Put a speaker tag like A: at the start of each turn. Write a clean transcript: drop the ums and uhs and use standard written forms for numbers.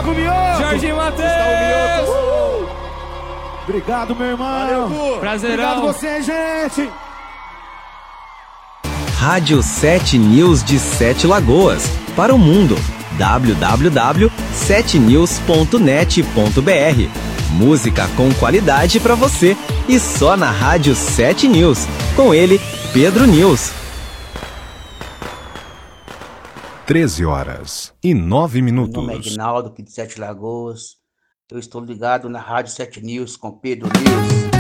A: Gustavo Mioto.
B: Jorge Matheus.
A: Obrigado, meu irmão.
C: Valeu,
B: Prazerão.
A: Obrigado você, gente.
D: Rádio 7 News de Sete Lagoas. Para o mundo. www.7news.net.br. Música com qualidade para você. E só na Rádio 7 News. Com ele, Pedro News.
E: 13h09.
F: Meu nome é Aguinaldo, aqui de Sete Lagoas. Eu estou ligado na Rádio 7 News com Pedro News.